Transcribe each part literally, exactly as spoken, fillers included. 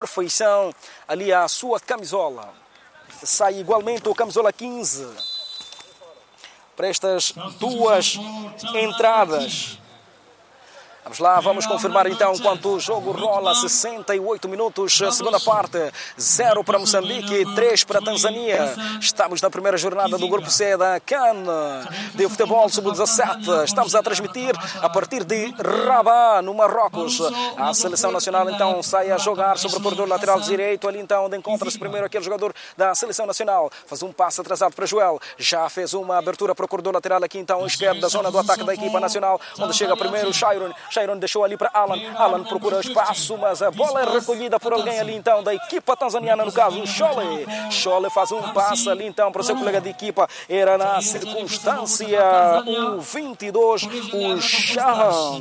perfeição ali a sua camisola. Sai igualmente o camisola quinze para estas duas entradas. Vamos lá, vamos confirmar então enquanto o jogo rola. Sessenta e oito minutos, segunda parte, zero para Moçambique, três para Tanzânia. Estamos na primeira jornada do Grupo C da CAN de Futebol sub dezassete. Estamos a transmitir a partir de Rabat, no Marrocos. A seleção nacional então sai a jogar sobre o corredor lateral direito, ali então onde encontra-se primeiro aquele jogador da seleção nacional. Faz um passe atrasado para Joel. Já fez uma abertura para o corredor lateral aqui então esquerdo da zona do ataque da equipa nacional, onde chega primeiro o Shairon. Shairon deixou ali para Alan. Alan procura espaço, mas a bola é recolhida por alguém ali então da equipa tanzaniana, no caso o Shole. Shole faz um passe ali então para o seu colega de equipa. Era na circunstância o vinte e dois, o Shahan.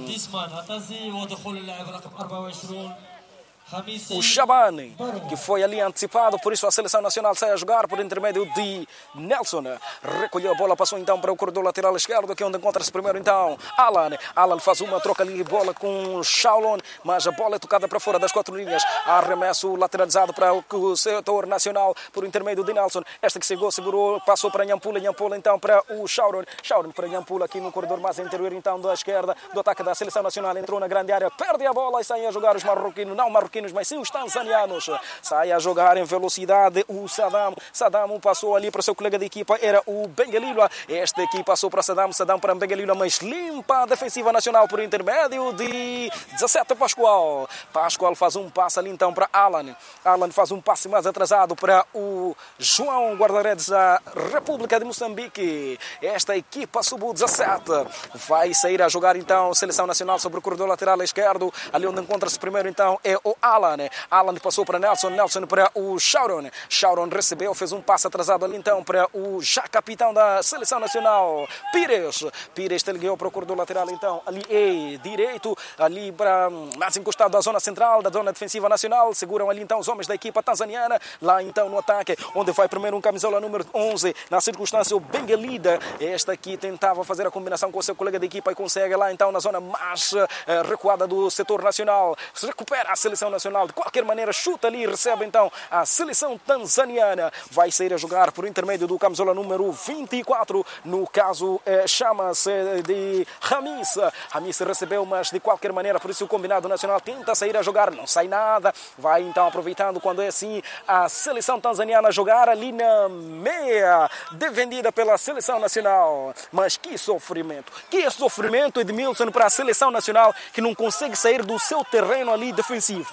O Shabani, que foi ali antecipado, por isso a seleção nacional sai a jogar por intermédio de Nelson. Recolheu a bola, passou então para o corredor lateral esquerdo, aqui onde encontra-se primeiro então Alan. Alan faz uma troca ali de bola com Shaolon, mas a bola é tocada para fora das quatro linhas. Arremesso lateralizado para o setor nacional por intermédio de Nelson. Esta que chegou, segurou, passou para Nhampula. Nhampula então para o Shaolon. Shaolon para Nhampula aqui no corredor mais interior então da esquerda do ataque da seleção nacional. Entrou na grande área, perde a bola e sai a jogar os marroquinos, não marroquinos, mas sim os tanzanianos. Sai a jogar em velocidade o Saddam. Saddam passou ali para o seu colega de equipa, era o Bengelila. Este aqui passou para Saddam. Saddam para Bengelila, mas limpa a defensiva nacional por intermédio de dezassete Pascoal. Pascoal faz um passe ali então para Alan. Alan faz um passe mais atrasado para o João, guarda-redes da República de Moçambique. Esta equipa sub dezassete vai sair a jogar então seleção nacional sobre o corredor lateral esquerdo, ali onde encontra-se primeiro então é o Alan. Alan passou para Nelson. Nelson para o Shauron. Shauron recebeu, fez um passe atrasado ali então para o já capitão da seleção nacional, Pires. Pires ligou para o corredor lateral então, ali é direito, ali para mais encostado da zona central, da zona defensiva nacional. Seguram ali então os homens da equipa tanzaniana, lá então no ataque, onde vai primeiro um camisola número onze, na circunstância o Bengelida. Este aqui tentava fazer a combinação com o seu colega de equipa e consegue lá então na zona mais uh, recuada do setor nacional. Se recupera a seleção nacional, de qualquer maneira chuta ali e recebe então a seleção tanzaniana. Vai sair a jogar por intermédio do camisola número vinte e quatro, no caso eh, chama-se de Ramis. Ramis recebeu, mas de qualquer maneira, por isso o combinado nacional tenta sair a jogar, não sai nada. Vai então aproveitando quando é assim a seleção tanzaniana jogar ali na meia, defendida pela seleção nacional. Mas que sofrimento, que sofrimento, Edmilson, para a seleção nacional que não consegue sair do seu terreno ali defensivo.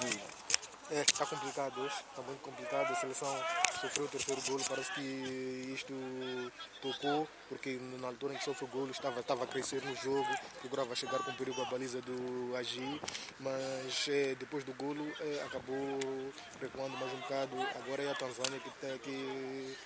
É, está complicado hoje, está muito complicado. A seleção sofreu o terceiro golo, parece que isto tocou, porque na altura em que sofreu o golo estava, estava a crescer no jogo, procurava chegar com perigo à baliza do Agi, mas é, depois do golo é, acabou recuando mais um bocado. Agora é a Tanzânia que, tá, que,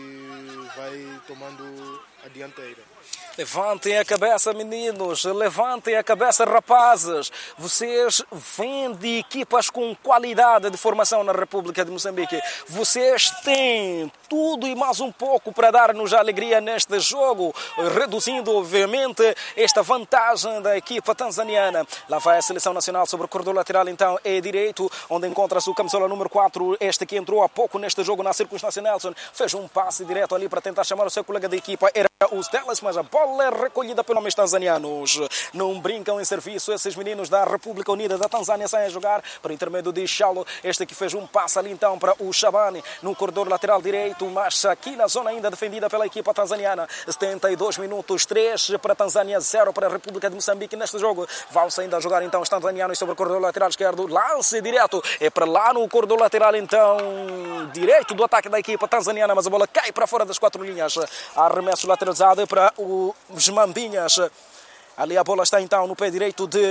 que vai tomando a dianteira. Levantem a cabeça, meninos, levantem a cabeça, rapazes. Vocês vêm de equipas com qualidade de formação na República de Moçambique. Vocês têm tudo e mais um pouco para dar-nos alegria neste jogo, reduzindo, obviamente, esta vantagem da equipa tanzaniana. Lá vai a seleção nacional sobre o corredor lateral, então, é direito, onde encontra-se o camisola número quatro, este que entrou há pouco neste jogo na circunstância. Nelson fez um passe direto ali para tentar chamar o seu colega de equipa, era os Teles, mas a bola é recolhida pelos homens tanzanianos. Não brincam em serviço, esses meninos da República Unida da Tanzânia saem a jogar por intermédio de Shaulo. Este que fez um passe ali então para o Shabani no corredor lateral direito, mas aqui na zona ainda defendida pela equipa tanzaniana. setenta e dois minutos, três para a Tanzânia, zero para a República de Moçambique neste jogo. Vão saindo a jogar então os tanzanianos sobre o corredor lateral esquerdo. Lance direto, é para lá no corredor lateral então direito do ataque da equipa tanzaniana, mas a bola cai para fora das quatro linhas. Arremesso lateralizado para os Mambinhas. Ali a bola está então no pé direito de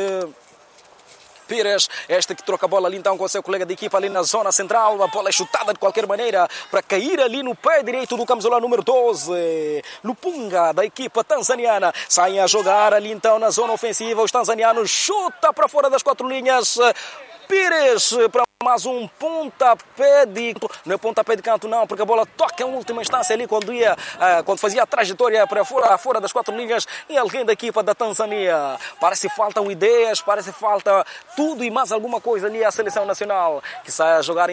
Pires, este que troca a bola ali então com o seu colega de equipa ali na zona central. A bola é chutada de qualquer maneira para cair ali no pé direito do camisola número doze, Lupunga, da equipa tanzaniana. Saem a jogar ali então na zona ofensiva. Os tanzanianos chuta para fora das quatro linhas. Pires para mais um pontapé de... Não é pontapé de canto não, porque a bola toca em última instância ali quando, ia, quando fazia a trajetória para fora, fora das quatro linhas em alguém da equipa da Tanzânia. Parece que faltam ideias, parece que falta tudo e mais alguma coisa ali à seleção nacional, que sai a jogar